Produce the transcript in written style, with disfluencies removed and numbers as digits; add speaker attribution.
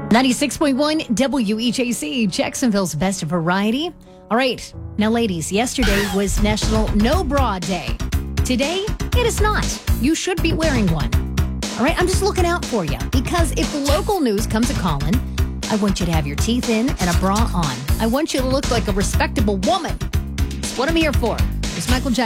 Speaker 1: 96.1 WEJC, Jacksonville's best variety. All right, now ladies, yesterday was National No Bra Day. Today, it is not. You should be wearing one. All right, I'm just looking out for you because if local news comes a-calling, I want you to have your teeth in and a bra on. I want you to look like a respectable woman. That's what I'm here for. It's Michael Jackson.